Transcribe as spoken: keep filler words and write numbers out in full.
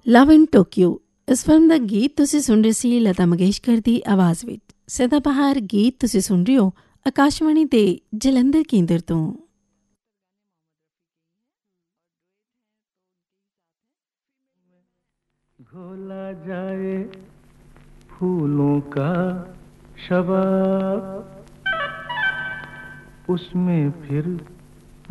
ਲਵ ਇਨ Tokyo ਇਸ film ਦਾ ਗੀਤ ਤੁਸੀਂ ਸੁਣ ਰਹੇ ਸੀ ਲਤਾ ਮੰਗੇਸ਼ਕਰ ਦੀ ਆਵਾਜ਼ ਵਿੱਚ। ਸਦਾ ਬਹਾਰ ਗੀਤ ਤੁਸੀਂ ਸੁਣ ਰਹੇ ਹੋ ਆਕਾਸ਼ਵਾਣੀ ਦੇ ਜਲੰਧਰ ਕੇਂਦਰ ਤੋਂ। घोला जाए फूलों का शबाब, उसमें फिर